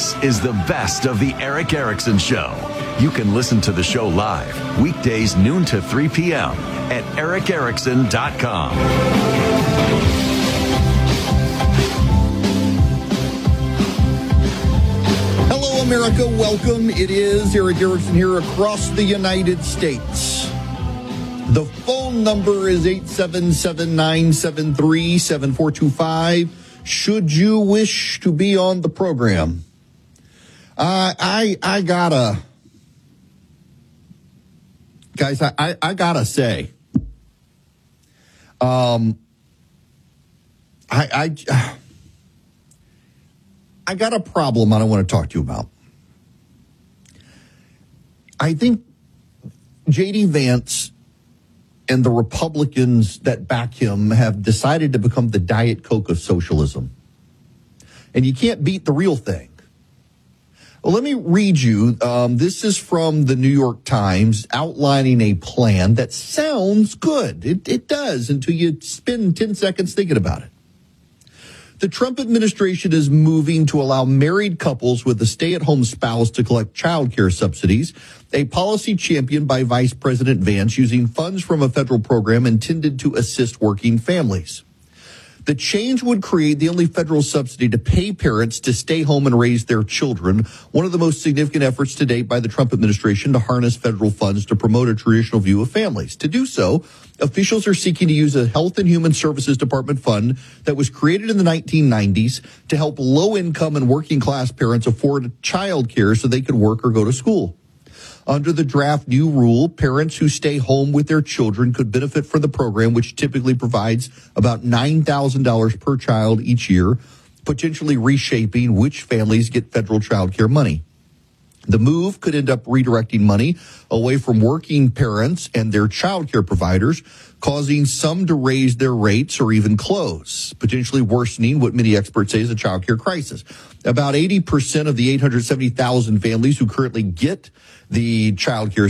This is the best of the Eric Erickson Show. You can listen to the show live weekdays noon to 3 p.m. at ericerickson.com. Hello, America. Welcome. It is Eric Erickson here across the United States. The phone number is 877-973-7425. Should you wish to be on the program? I gotta say, I got a problem I want to talk to you about. I think J.D. Vance and the Republicans that back him have decided to become the Diet Coke of socialism. And you can't beat the real thing. Well, let me read you. This is from the New York Times outlining a plan that sounds good. It does until you spend 10 seconds thinking about it. The Trump administration is moving to allow married couples with a stay-at-home spouse to collect child care subsidies, a policy championed by Vice President Vance using funds from a federal program intended to assist working families. The change would create the only federal subsidy to pay parents to stay home and raise their children, one of the most significant efforts to date by the Trump administration to harness federal funds to promote a traditional view of families. To do so, officials are seeking to use a Health and Human Services Department fund that was created in the 1990s to help low-income and working-class parents afford child care so they could work or go to school. Under the draft new rule, parents who stay home with their children could benefit from the program, which typically provides about $9,000 per child each year, potentially reshaping which families get federal child care money. The move could end up redirecting money away from working parents and their child care providers, causing some to raise their rates or even close, potentially worsening what many experts say is a child care crisis. About 80% of the 870,000 families who currently get the child care